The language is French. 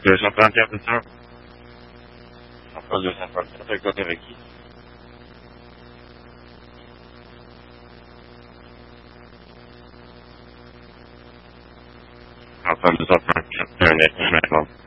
234, c'est ça? Après 234, avec toi, t'es avec qui? Après 234, t'es un être maintenant.